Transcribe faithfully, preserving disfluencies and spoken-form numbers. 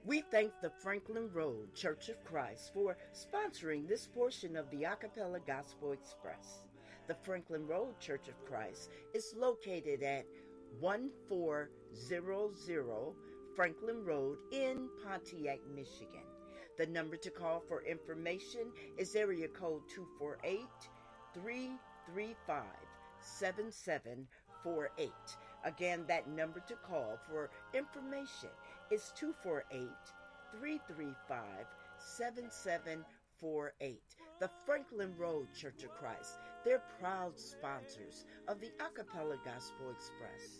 We thank the Franklin Road Church of Christ for sponsoring this portion of the Acapella Gospel Express. The Franklin Road Church of Christ is located at one four zero zero Franklin Road in Pontiac, Michigan. The number to call for information is area code two four eight, three three five, seven seven four eight. Again, that number to call for information is two four eight, three three five, seven seven four eight. The Franklin Road Church of Christ, they're proud sponsors of the Acapella Gospel Express.